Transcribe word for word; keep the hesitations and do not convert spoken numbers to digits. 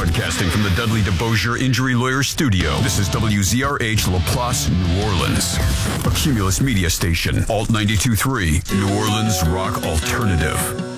Broadcasting from the Dudley DeBosier Injury Lawyer Studio, this is W Z R H LaPlace, New Orleans. A Cumulus media station, Alt ninety-two point three, New Orleans Rock Alternative.